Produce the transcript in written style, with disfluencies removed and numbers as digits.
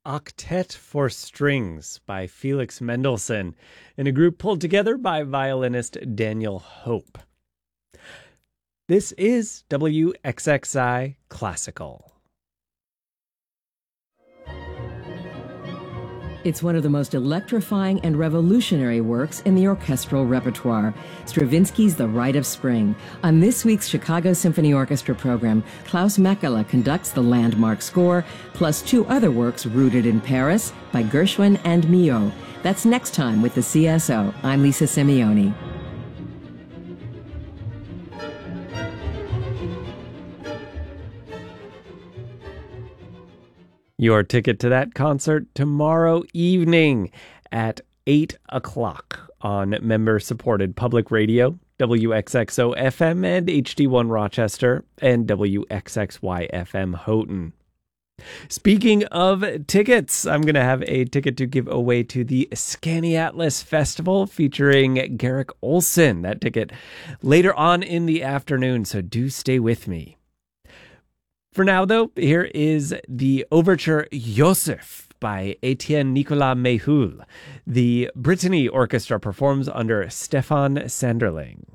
Octet for Strings by Felix Mendelssohn, in a group pulled together by violinist Daniel Hope. This is WXXI Classical. It's one of the most electrifying and revolutionary works in the orchestral repertoire, Stravinsky's The Rite of Spring. On this week's Chicago Symphony Orchestra program, Klaus Mäkelä conducts the landmark score, plus two other works rooted in Paris by Gershwin and Milhaud. That's next time with the CSO. I'm Lisa Simeoni. Your ticket to that concert tomorrow evening at 8 o'clock on member-supported public radio, WXXO FM and HD1 Rochester, and WXXY FM Houghton. Speaking of tickets, I'm going to have a ticket to give away to the Scaniatlas Festival featuring Garrick Olson. That ticket later on in the afternoon, so do stay with me. For now, though, here is the Overture Joseph by Etienne Nicolas Méhul. The Brittany Orchestra performs under Stefan Sanderling.